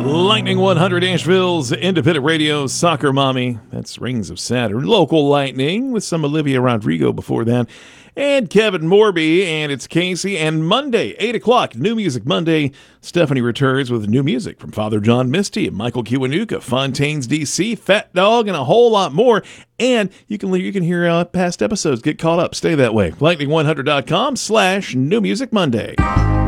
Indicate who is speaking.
Speaker 1: Lightning 100, Asheville's independent radio soccer mommy. That's Rings of Saturn. Local Lightning with some Olivia Rodrigo before that. And Kevin Morby, and it's Casey. And Monday, 8 o'clock, New Music Monday. Stephanie returns with new music from Father John Misty and Michael Kiwanuka, Fontaines DC, Fat Dog, and a whole lot more. And you can hear past episodes. Get caught up. Stay that way. Lightning100.com/New Music Monday.